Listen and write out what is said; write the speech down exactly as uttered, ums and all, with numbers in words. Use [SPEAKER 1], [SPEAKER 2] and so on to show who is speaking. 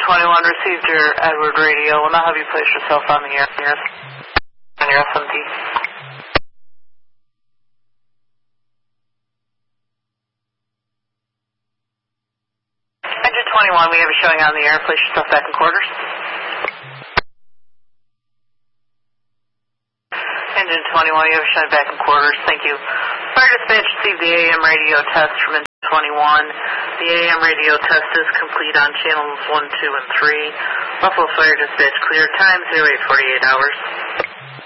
[SPEAKER 1] twenty-one received your Edward radio. Will now have you place yourself on the air on your S M T. Engine twenty-one, we have you showing on the air. Place yourself back in quarters. Engine twenty-one, you have you showing back in quarters. Thank you. Fire dispatch received the A M radio test from engine twenty-one. The A M radio test is complete on channels one, two, and three. Buffalo Fire dispatch clear. Time zero eight forty-eight hours.